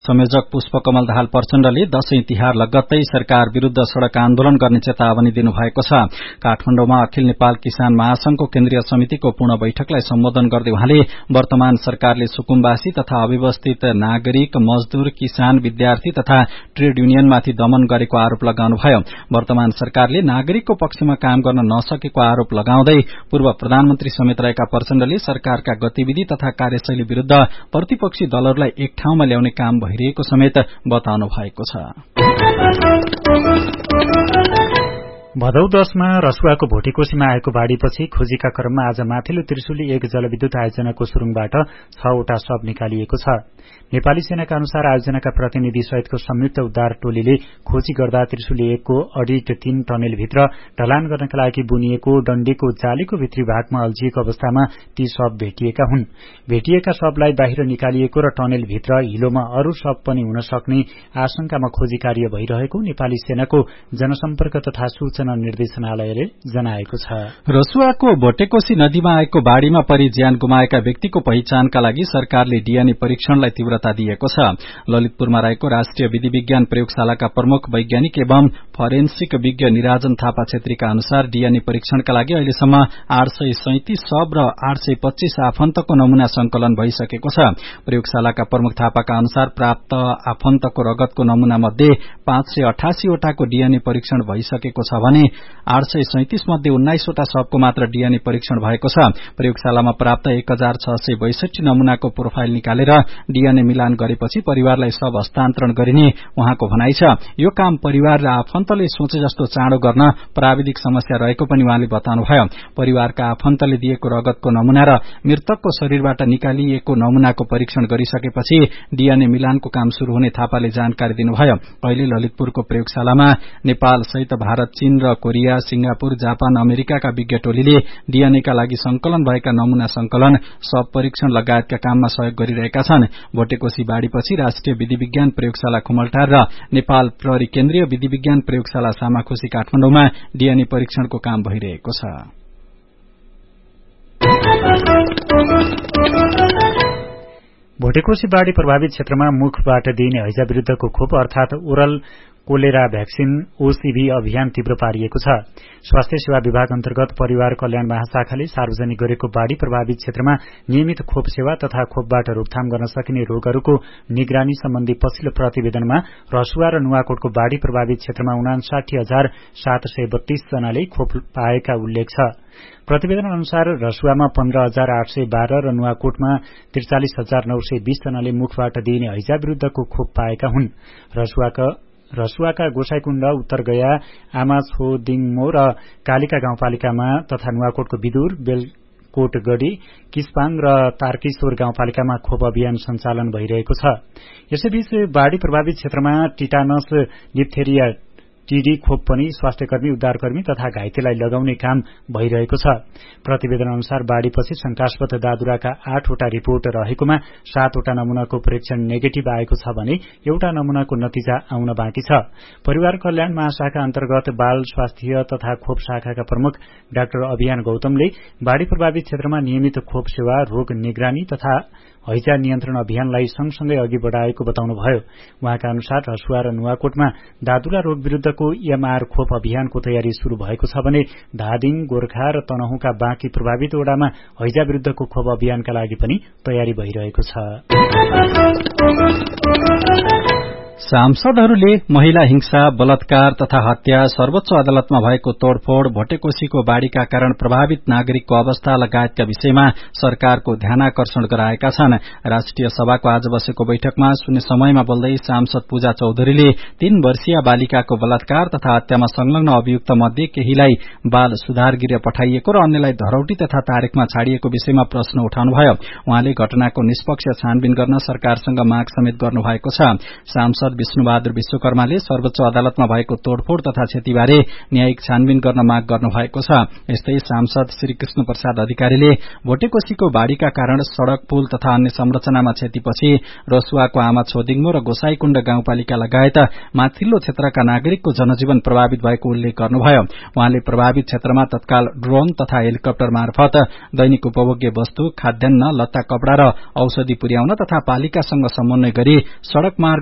संयोजक पुष्पकमल दाहाल प्रचण्डले दशैं तिहार लगत्तै सरकार विरूद्ध सड़क आन्दोलन गर्ने चेतावनी दिनुभएको छ। काठमाडौँमा अखिल नेपाल किसान महासंघको केन्द्रीय समितिको पूर्ण बैठकलाई सम्बोधन गर्दै उहाँले वर्तमान सरकारले सुकुम्बासी तथा अव्यवस्थित नागरिक, मजदूर, किसान, विद्यार्थी तथा ट्रेड युनियनमाथि दमन गरेको आरोप लगाउनुभयो। वर्तमान सरकारले नागरिकको पक्षमा काम गर्न नसकेको आरोप लगाउँदै पूर्व प्रधानमन्त्री समेत रहेका प्रचण्डले सरकारका गतिविधि तथा कार्यशैली विरूद्ध प्रतिपक्षी दलहरूलाई एक ठाउँमा ल्याउने काम भइरहेको समेत बताउनु भएको छ। भदौ 10 मा रसुवाको भोटेकोशीमा आएको बाढ़ीपछि खोजीका क्रममा आज माथिल्लो त्रिशुली 1 जलविद्युत आयोजनाको सुरुङबाट 6 वटा शव निकालिएको छ। नेपाली सेनाका अनुसार आयोजनाका प्रतिनिधि सहितको संयुक्त उद्धार टोलीले खोजी गर्दा त्रिशुली 1 को अडिट 3 टनेलभित्र ढलान गर्नका लागि बुनिएको डण्डीको जालीको भित्री भागमा अल्झिएको अवस्थामा ती शव भेटिएका हुन्। भेटिएका शवलाई बाहिर निकालिएको र टनेलभित्र हिलोमा अरू शव पनि हुन सक्ने आशंकामा खोजी कार्य भइरहेको नेपाली सेनाको जनसम्पर्क तथा सूचना निर्देशनालयले जनाएको छ। रसुवाको भोटेकोशी नदीमा आएको बाढ़ीमा परि ज्यान गुमाएका व्यक्तिको पहिचानका लागि सरकारले डीएनए परीक्षणलाई तीव्रता दिएको छ। ललितपुरमा रहेको राष्ट्रिय विधि विज्ञान प्रयोगशालाका प्रमुख वैज्ञानिक एवं फरेन्सिक विज्ञ निराजन थापा छेत्रीका अनुसार डीएनए परीक्षणका लागि अहिलेसम्म 837 शव र 825 आफन्तको नमूना संकलन भइसकेको छ। प्रयोगशालाका प्रमुख थापाका अनुसार प्राप्त आफन्तको रगतको नमूना मध्ये 588 वटाको डीएनए परीक्षण भइसकेको छ भने 837 मध्ये 19 वटा शवको मात्र डीएनए परीक्षण भएको छ। प्रयोगशालामा प्राप्त 1662 नमूनाको प्रोफाइल निकालेर डीएनए मिलान गरेपछि परिवारलाई शव हस्तान्तरण गरिने उहाँको भनाइ छ। यो काम परिवार र आफन्तले सोचे जस्तो चाँडो गर्न प्राविधिक समस्या रहेको पनि उहाँले बताउनुभयो। परिवारका आफन्तले दिएको रगतको नमूना र मृतकको शरीरबाट निकालिएको नमूनाको परीक्षण गरिसकेपछि डीएनए मिलानको काम शुरू हुने थापाले जानकारी दिनुभयो। अहिले ललितपुरको प्रयोगशालामा नेपाल सहित भारत, चीन र कोरिया, सिंगापुर, जापान, अमेरिकाका विज्ञ टोलीले डीएनएका लागि संकलन भएका नमूना संकलन, शव परीक्षण लगायतका काममा सहयोग गरिरहेका छन्। भोटेकोशी बाढ़ीपछि राष्ट्रिय विधि विज्ञान प्रयोगशाला खुमलटार र नेपाल प्रहरी केन्द्रीय विधि विज्ञान प्रयोगशाला सामाखुशी काठमाडौँमा डीएनए परीक्षणको काम भइरहेको छ। भोटेकोशी बाढ़ी प्रभावित क्षेत्रमा मुखबाट दिइने हैजा विरूद्धको खोप अर्थात ओरल कोलेरा भ्याक्सिन ओसीभी अभियान तीव्र पारिएको छ। स्वास्थ्य सेवा विभाग अन्तर्गत परिवार कल्याण महाशाखाले सार्वजनिक गरेको बाढ़ी प्रभावित क्षेत्रमा नियमित खोप सेवा तथा खोपबाट रोकथाम गर्न सकिने रोगहरूको निगरानी सम्बन्धी पछिल्लो प्रतिवेदनमा रसुवा र नुवाकोटको बाढ़ी प्रभावित क्षेत्रमा 59,732 जनाले खोप पाएका उल्लेख छ। प्रतिवेदन अनुसार रसुवामा 15,812 र नुवाकोटमा 43,920 जनाले मुखबाट दिइने हैजा विरूद्धको खोप पाएका हुन्। रसुवाका गोसाईकुण्ड, उत्तरगया, आमाछोदिङमो र कालिका गाउँपालिकामा तथा नुवाकोटको विदुर, बेलकोटगढ़ी, किस्पाङ र तारकेश्वर गाउँपालिकामा खोप अभियान सञ्चालन भइरहेको छ। यसैबीच बाढ़ी प्रभावित क्षेत्रमा टिटानस, डिप्थेरिया, टीडी खोप पनि स्वास्थ्यकर्मी, उद्धारकर्मी तथा घाइतेलाई लगाउने काम भइरहेको छ। प्रतिवेदन अनुसार बाढ़ीपछि शंकास्पद दादुराका 8 वटा रिपोर्ट रहेकोमा 7 वटा नमूनाको परीक्षण नेगेटिभ आएको छ भने एउटा नमूनाको नतिजा आउन बाँकी छ। परिवार कल्याण महाशाखा अन्तर्गत बाल स्वास्थ्य तथा खोप शाखाका प्रमुख डाक्टर अभियान गौतमले बाढ़ी प्रभावित क्षेत्रमा नियमित खोप सेवा, रोग निगरानी तथा हैजा नियन्त्रण अभियानलाई सँगसँगै अघि बढ़ाएको बताउनुभयो। उहाँका अनुसार रसुवा र नुवाकोटमा दादुरा रोग विरूद्धको एमआर खोप अभियानको तयारी शुरू भएको छ भने धादिङ, गोर्खा र तनहुँका बाँकी प्रभावित वडामा हैजा विरूद्धको खोप अभियानका लागि पनि तयारी भइरहेको छ। सांसदहरूले महिला हिंसा, बलात्कार तथा हत्या, सर्वोच्च अदालतमा भएको तोड़फोड़, भोटेकोशीको बाढ़ीका कारण प्रभावित नागरिकको अवस्था लगायतका विषयमा सरकारको ध्यानाकर्षण गराएका छन्। राष्ट्रिय सभाको आज बसेको बैठकमा शून्य समयमा बोल्दै सांसद पूजा चौधरीले 3 वर्षीय बालिकाको बलात्कार तथा हत्यामा संलग्न अभियुक्त मध्ये केहीलाई बाल सुधार गृह पठाइएको र अन्यलाई धरौटी तथा तारेकमा छाडिएको विषयमा प्रश्न उठाउनुभयो। उहाँले घटनाको निष्पक्ष छानबिन गर्न सरकारसँग माग समेत गर्नुभएको छ। सांसद विष्णुबहादुर विश्वकर्माले सर्वोच्च अदालतमा भएको तोड़फोड़ तथा क्षतिबारे न्यायिक छानबिन गर्न माग गर्नु भएको छ। यस्तै सांसद श्री कृष्ण प्रसाद अधिकारीले भोटेकोशीको बाढ़ीका कारण सड़क पुल तथा अन्य संरचनामा क्षतिपछि रसुवाको आमा छोदिङमो र गोसाईकुण्ड गाउँपालिका लगायत माथिल्लो क्षेत्रका नागरिकको जनजीवन प्रभावित भएको उल्लेख गर्नुभयो। उहाँले प्रभावित क्षेत्रमा तत्काल ड्रोन तथा हेलिकप्टर मार्फत दैनिक उपभोग्य वस्तु, खाद्यान्न, लत्ता, कपड़ा र औषधि पुर्याउन तथा पालिकासँग समन्वय गरी सड़क मार्ग